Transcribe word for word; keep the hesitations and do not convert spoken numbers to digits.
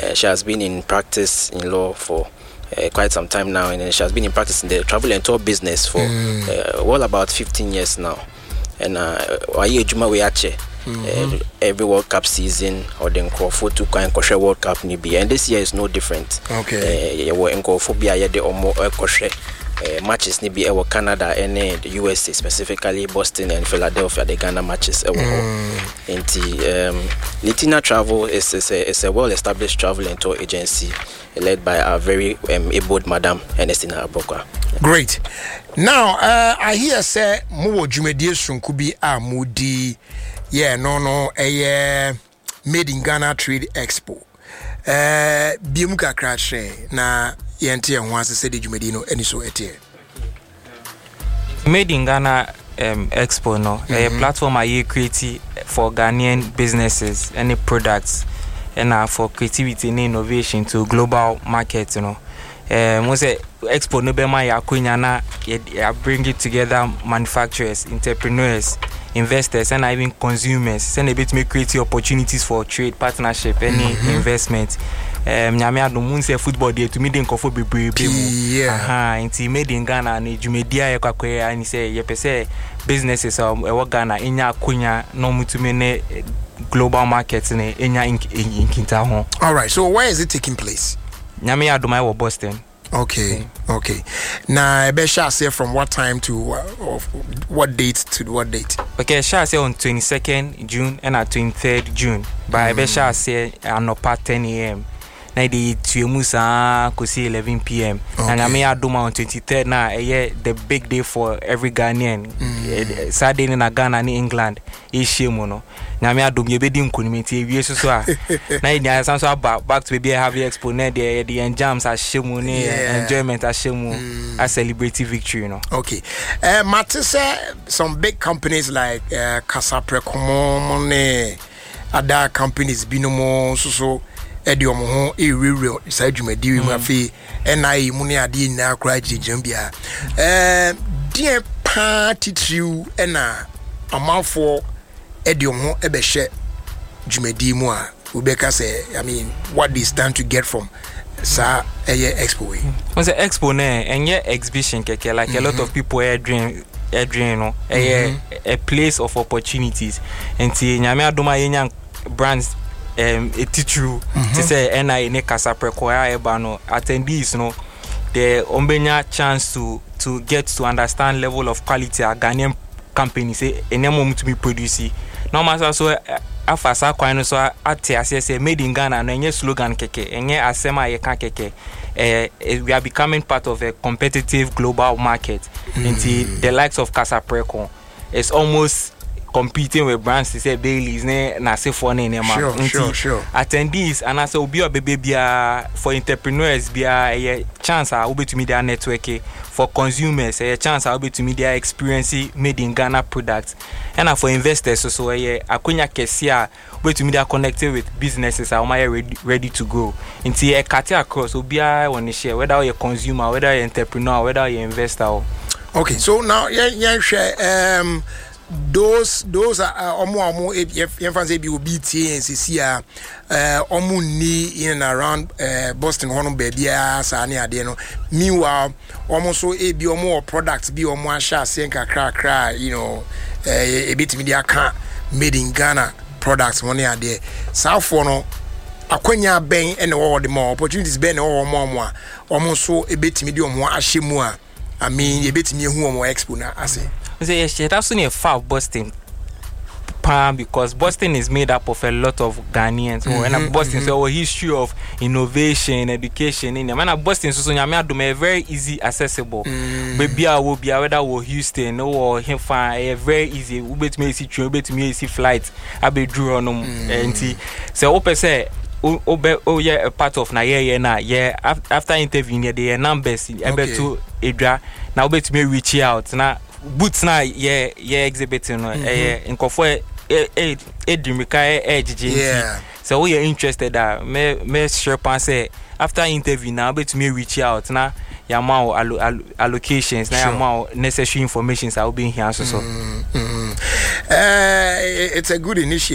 Uh, she has been in practice in law for uh, quite some time now, and she has been in practice in the travel and tour business for mm. uh, well about fifteen years now. And why you juma we ache every World Cup season or the Nkrofo to kind of World Cup ni be, and this year is no different. Okay. Uh, we Nkrofo be a the omo koshe matches ni be e Canada and the U S A, specifically Boston and Philadelphia, the Ghana matches. E mm. And um, Litina Travel is is a, is a well-established travel and tour agency led by our very um, able Madam Ernestina Abokwa. Great. Now, uh, I hear say more Jumedi Sunkubi a Moody, yeah, no, no, a uh, Made in Ghana Trade Expo. Uh, Bimuka crash na Yanti and once said the Jumedino, and so it. Made in Ghana um, Expo, no, mm-hmm. a platform I create for Ghanaian businesses, any products, and uh, for creativity and innovation to global markets, you know. Um, was a expo no be ma ya kunya na ya bring it together manufacturers, entrepreneurs, investors, and even consumers. Send a bit me create opportunities for trade, partnership, any mm-hmm. investment. Um, nyame ado mun say football dey to me den kofo bebrebe mu. Yeah. Aha, inti made in Ghana na jumedia ye kwakwe ani say ye pese businesses um e wo Ghana enya kunya no mutumi ne global markets ne enya inkinta ho. All right. So where is it taking place? Nyame adoma wo Boston. Okay, okay. Now, I bet shall say from what time to uh, of what date to what date? Okay, shall say on twenty-second June and at twenty-third June. But I bet shall say on part ten a.m. Now the Tuemusa could see eleven p.m. And I may adoma on twenty-third now. Yeah, the big day for every Ghanaian. Mm. Saturday in Ghana and England. Ishimuno. Nyame adom ye bedi nkonimenti ewie so so a na nya san so back back to be have expo na the the jams a shemu ne enjoyment a shemu a celebrate victory, you know. Okay. Uh Matter say some big companies like uh, Casaprecomo ne other companies binomo so so edi omo ho e real side dwumadi we mafi N I mu ne ade na kra jijambia eh die party triu na amanfo ediom ho ebehye dwumadi mu a ubeka say I mean what they stand to get from sa eye expo we when say expo na enye exhibition keke like mm-hmm. a lot of people are dream a dream no mm-hmm. a, a place of opportunities and ti nyame adoma yenya brands um a teacher to say N I ne Casapreco ya eba no attendees no the ombenya chance to to get to understand level of quality a Ghanaian company say enemo to be produce no matter so afasa kwan so ate ase made in Ghana no enye slogan keke enye asema ye ka keke eh we are becoming part of a competitive global market mm. into the likes of Casapreco. It's almost competing with brands to say Bailey's ne na se for ne ne ma sure, sure, sure. Attendees and as obi obebe bia for entrepreneurs bia a chance a obi to media network for consumers a chance a obi to media experience made in Ghana products and for investors so so a akonya kese a obi to media connected with businesses are ready, ready to go into a cut across obi a want share whether you're a consumer, whether you're an entrepreneur, whether you're an investor. Okay, so now yeah yeah share um those those are omo omo if fancy be obi T N C C uh omo ni in and around uh, Boston hono baby sa ne ade no meanwhile omo so e bi omo products bi omo ahya sen kakra kra you know e bit media can made in Ghana products one ade sa for no akwanya ben and all the more opportunities ben all more more omo so e bit media omo ahye mu a I mean e bit me hu omo expo na ase. Say yes, that's only a far Boston, Pam, because Boston is made up of a lot of Ghanaians. Mm-hmm, and Boston, mm-hmm. so a history of innovation, education. In man, Boston, so so very easy accessible. Maybe I will be whether or Houston or him fine, very easy. We bet me see train, we bet me see flights. I be drew on them and see. So open say. Oh, oh, oh, yeah, a part of na yeah, yeah, na yeah. After interviewing, there are numbers. Able to Edra now, bet me reach out now. Boots na yeah yeah exhibiting no eh nkofo eh eh dreamika eh yeah so we are interested that me me sure pan say after interview now bet me reach out na ya ma allocations na ya ma necessary information I will be here so so mm-hmm. uh, it's a good initiative.